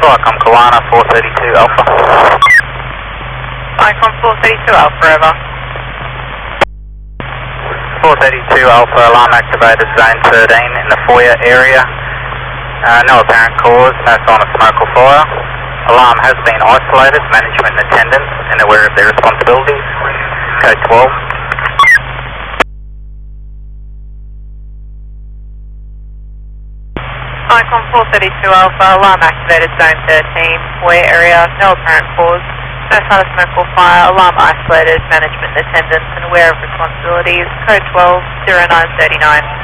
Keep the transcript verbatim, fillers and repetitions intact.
Icon Kawana four thirty-two Alpha. Icon four thirty-two Alpha, over. four thirty-two Alpha, alarm activated zone thirteen in the foyer area. Uh, no apparent cause, no sign of smoke or fire. Alarm has been isolated, management and attendants and aware of their responsibilities. Code twelve. Icon four thirty-two Alpha, alarm activated zone thirteen, foyer area, no apparent cause, no sign of smoke or fire, alarm isolated, management and attendants and aware of responsibilities. Code twelve, zero nine thirty-nine.